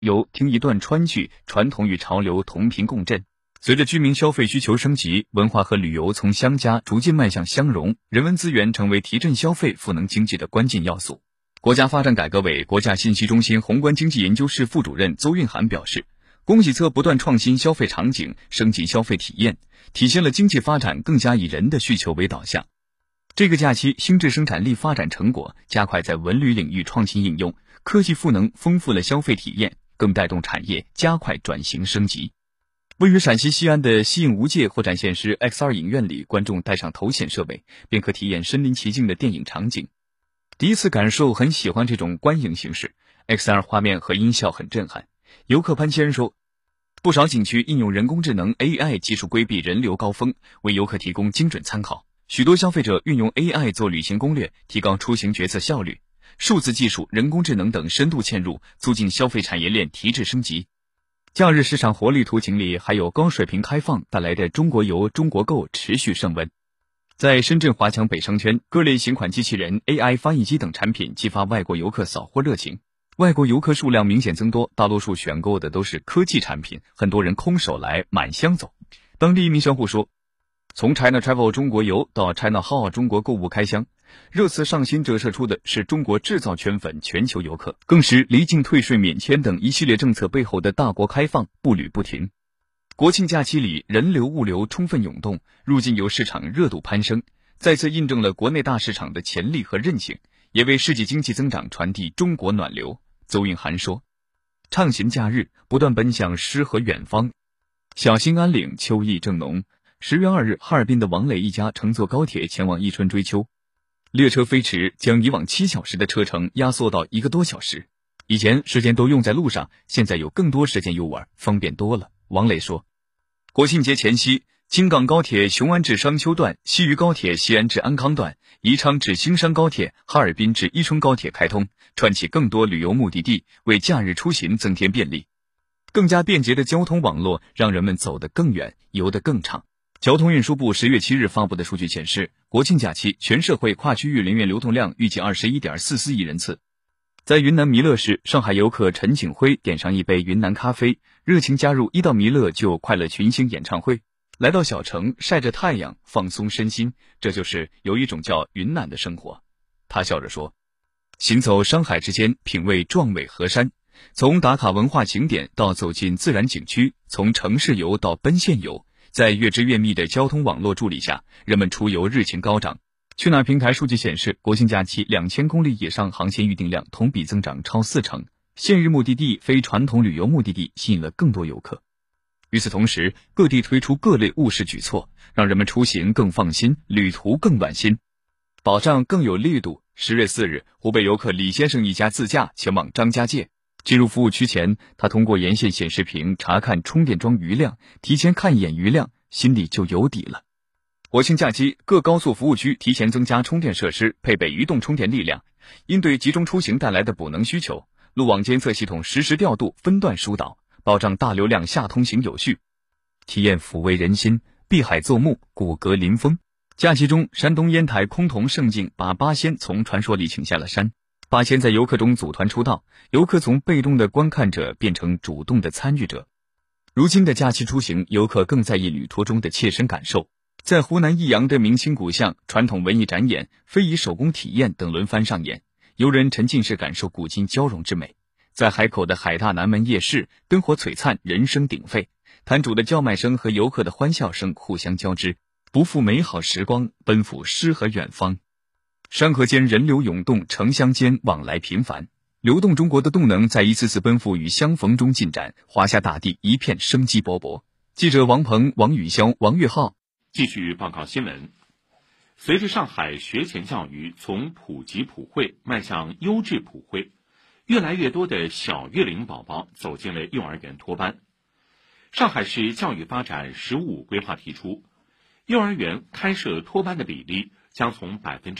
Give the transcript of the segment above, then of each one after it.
游听一段川剧，传统与潮流同频共振。随着居民消费需求升级，文化和旅游从相加逐渐迈向相融，人文资源成为提振消费、赋能经济的关键要素。国家发展改革委国家信息中心宏观经济研究室副主任邹运涵表示，供给侧不断创新消费场景，升级消费体验，体现了经济发展更加以人的需求为导向。这个假期，新质生产力发展成果加快在文旅领域创新应用，科技赋能丰富了消费体验，更带动产业加快转型升级。位于陕西西安的西影无界会展现师 X2 影院里，观众带上头显设备，便可体验身临其境的电影场景。第一次感受很喜欢这种观影形式， X2 画面和音效很震撼。游客潘先生说，不少景区应用人工智能 AI 技术规避人流高峰，为游客提供精准参考。许多消费者运用 AI 做旅行攻略，提高出行决策效率。数字技术、人工智能等深度嵌入，促进消费产业链提质升级。假日市场活力图景里，还有高水平开放带来的中国游、中国购持续升温。在深圳华强北商圈，各类型款机器人、AI 翻译机等产品激发外国游客扫货热情。外国游客数量明显增多，大多数选购的都是科技产品，很多人空手来满箱走。当地一名商户说，从 China Travel 中国游到 China Hall 中国购物开箱，热刺上新折射出的是中国制造圈粉全球游客，更是离境退税免签等一系列政策背后的大国开放步履不停。国庆假期里，人流物流充分涌动，入境游市场热度攀升，再次印证了国内大市场的潜力和韧性，也为世纪经济增长传递中国暖流。邹运涵说，畅行假日，不断奔向诗和远方。小兴安岭秋意正浓，10月2日，哈尔滨的王磊一家乘坐高铁前往伊春追秋，列车飞驰，将以往7小时的车程压缩到1个多小时。以前时间都用在路上，现在有更多时间游玩，方便多了。王磊说，国庆节前夕，京港高铁雄安至商丘段、西渝高铁西安至安康段、宜昌至兴山高铁、哈尔滨至伊春高铁开通，串起更多旅游目的地，为假日出行增添便利。更加便捷的交通网络让人们走得更远，游得更畅。交通运输部10月7日发布的数据显示，国庆假期全社会跨区域人员流动量预计21.44亿人次。在云南弥勒市，上海游客陈景辉点上一杯云南咖啡，热情加入一到弥勒就快乐群星演唱会。来到小城，晒着太阳，放松身心，这就是有一种叫云南的生活。他笑着说，行走山海之间，品味壮美河山，从打卡文化景点到走进自然景区，从城市游到奔现游，在越织越密的交通网络助力下，人们出游热情高涨。去哪儿平台数据显示，国庆假期2000公里以上航线预订量同比增长超40%，现日目的地、非传统旅游目的地吸引了更多游客。与此同时，各地推出各类务实举措，让人们出行更放心，旅途更暖心，保障更有力度。10月4日，湖北游客李先生一家自驾前往张家界。进入服务区前，他通过沿线显示屏查看充电桩余量，提前看一眼余量，心里就有底了。国庆假期，各高速服务区提前增加充电设施，配备移动充电力量，应对集中出行带来的补能需求，路网监测系统实时调度，分段疏导，保障大流量下通行有序，体验抚慰人心，碧海作木，骨骼临风。假期中，山东烟台崆峒胜境把八仙从传说里请下了山。八仙在游客中组团出道，游客从被动的观看者变成主动的参与者。如今的假期出行，游客更在意旅途中的切身感受。在湖南益阳的明清古巷，传统文艺展演、非遗手工体验等轮番上演，游人沉浸式感受古今交融之美。在海口的海大南门夜市，灯火璀璨，人声鼎沸，摊主的叫卖声和游客的欢笑声互相交织，不负美好时光，奔赴诗和远方。山河间人流涌动，城乡间往来频繁，流动中国的动能在一次次奔赴与相逢中进展，华夏大地一片生机勃勃。记者王鹏、王宇潇、王月浩继续报告新闻。随着上海学前教育从普及普惠迈向优质普惠，越来越多的小月龄宝宝走进了幼儿园托班。上海市教育发展15规划提出，幼儿园开设托班的比例将从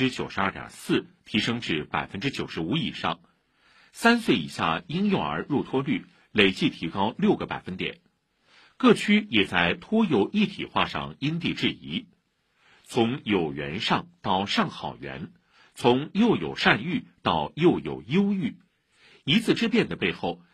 92.4% 提升至 95% 以上，3岁以下婴幼儿入托率累计提高6个百分点。各区也在托幼一体化上因地制宜，从有园上到上好园，从幼有善育到幼有优育。一字之变的背后，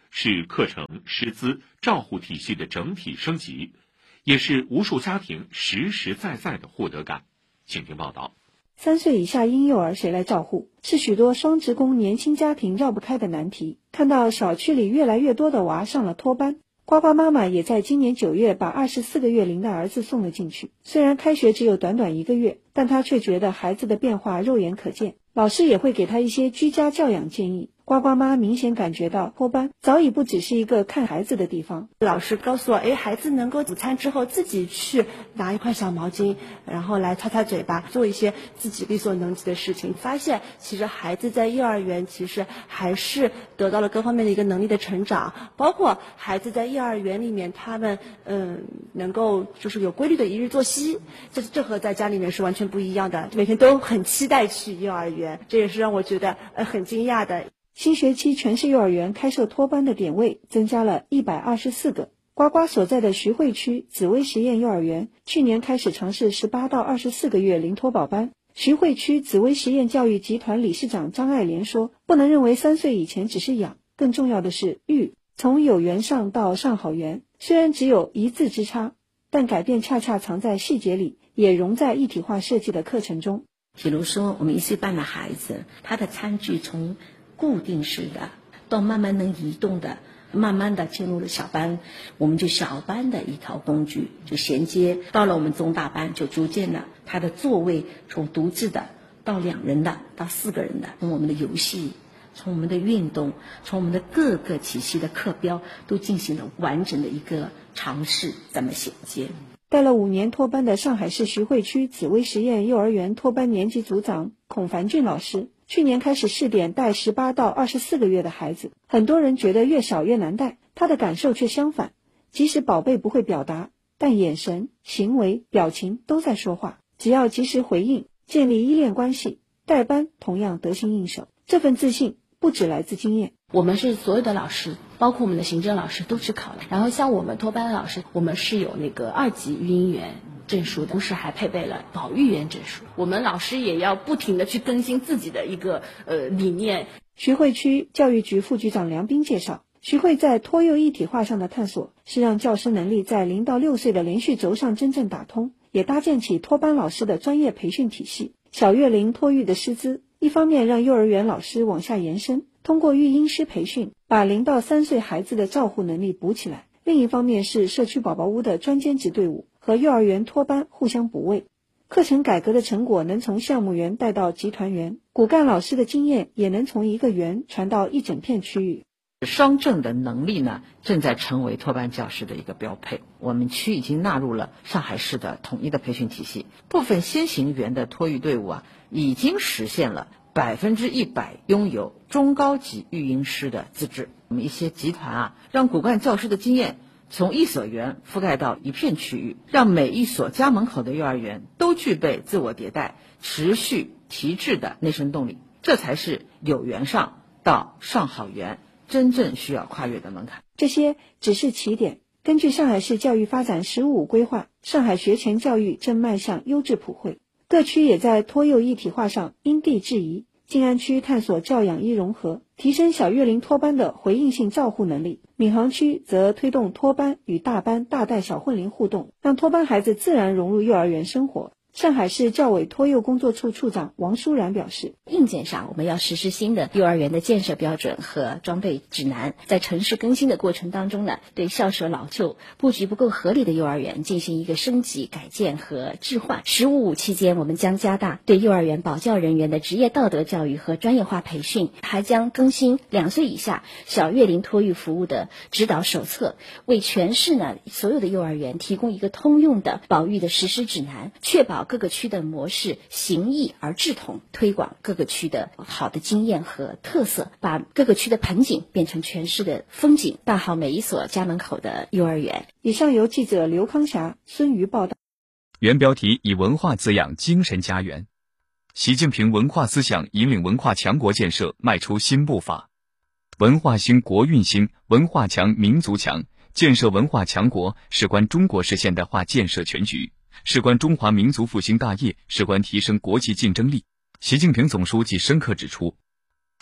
是课程、师资、照护体系的整体升级，也是无数家庭实实在在的获得感。请听报道。 3岁以下婴幼儿谁来照护，是许多双职工年轻家庭绕不开的难题。看到小区里越来越多的娃上了托班，呱呱妈妈也在今年9月把24个月龄的儿子送了进去。虽然开学只有短短1个月，但她却觉得孩子的变化肉眼可见。老师也会给他一些居家教养建议。呱呱妈明显感觉到托班早已不只是一个看孩子的地方。 老师告诉我，孩子能够午餐之后自己去拿一块小毛巾，然后来擦擦嘴巴，做一些自己力所能及的事情。发现其实孩子在幼儿园其实还是得到了各方面的一个能力的成长，包括孩子在幼儿园里面他们能够就是有规律的一日作息，这和在家里面是完全不一样的，每天都很期待去幼儿园，这也是让我觉得很惊讶的。 新学期全市幼儿园开设托班的点位增加了124个。呱呱所在的徐汇区紫薇实验幼儿园去年开始尝试18到24个月零托宝班。徐汇区紫薇实验教育集团理事长张爱莲说，不能认为3岁以前只是养，更重要的是育。从有缘上到上好园，虽然只有1字之差，但改变恰恰藏在细节里，也融在一体化设计的课程中。 比如说我们1岁半的孩子，他的餐具从固定式的到慢慢能移动的，慢慢的进入了小班，我们就小班的一套工具就衔接到了我们中大班，就逐渐的他的座位从独自的到2人的到4个人的，从我们的游戏，从我们的运动，从我们的各个体系的课标都进行了完整的一个尝试，怎么衔接。 带了5年托班的上海市徐汇区紫薇实验幼儿园托班年级组长孔凡俊老师，去年开始试点带18到24个月的孩子，很多人觉得越小越难带，他的感受却相反。即使宝贝不会表达，但眼神、行为、表情都在说话，只要及时回应，建立依恋关系，带班同样得心应手。这份自信不只来自经验。 我们是所有的老师，包括我们的行政老师都去考了，然后像我们托班的老师，我们是有那个2级育婴员证书的，同时还配备了保育员证书。我们老师也要不停的去更新自己的一个理念。 徐汇区教育局副局长梁斌介绍，徐汇在托幼一体化上的探索，是让教师能力在0到6岁的连续轴上真正打通，也搭建起托班老师的专业培训体系。小月龄托育的师资，一方面让幼儿园老师往下延伸，通过育婴师培训，把0到3岁孩子的照护能力补起来；另一方面是社区宝宝屋的专兼职队伍和幼儿园托班互相补位。课程改革的成果能从项目园带到集团园，骨干老师的经验也能从一个园传到一整片区域。 双证的能力呢，正在成为托班教师的一个标配。我们区已经纳入了上海市的统一的培训体系，部分先行园的托育队伍已经实现了100%拥有中高级育婴师的资质。我们一些集团让骨干教师的经验从一所园覆盖到一片区域，让每一所家门口的幼儿园都具备自我迭代、持续提质的内生动力。这才是有园上到上好园真正需要跨越的门槛。 这些只是起点。根据上海市教育发展15规划，上海学前教育正迈向优质普惠，各区也在托幼一体化上因地制宜。静安区探索教养一融合，提升小月龄托班的回应性照护能力；闵行区则推动托班与大班大带小混龄互动，让托班孩子自然融入幼儿园生活。上海市教委托幼工作处处长王舒然表示， 硬件上我们要实施新的幼儿园的建设标准和装备指南，在城市更新的过程当中呢，对校舍老旧、布局不够合理的幼儿园进行一个升级改建和置换。15.5期间，我们将加大对幼儿园保教人员的职业道德教育和专业化培训，还将更新2岁以下小月龄托育服务的指导手册，为全市呢所有的幼儿园提供一个通用的保育的实施指南，确保各个区的模式形异而志同，推广各个区的好的经验和特色，把各个区的盆景变成全市的风景，办好每一所家门口的幼儿园。 以上由记者刘康霞、孙瑜报道。 原标题以文化滋养精神家园。习近平文化思想引领文化强国建设迈出新步伐。文化兴国运兴，文化强民族强，建设文化强国事关中国式现代化建设全局，事关中华民族复兴大业，事关提升国际竞争力。习近平总书记深刻指出，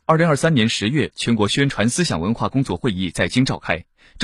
2023年10月，全国宣传思想文化工作会议在京召开。